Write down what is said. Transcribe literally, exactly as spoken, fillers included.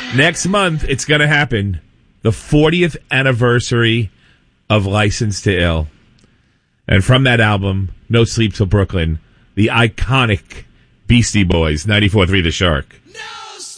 Next month, it's going to happen. The fortieth anniversary of License to Ill. And from that album, No Sleep Till Brooklyn, the iconic Beastie Boys, ninety-four point three The Shark. No!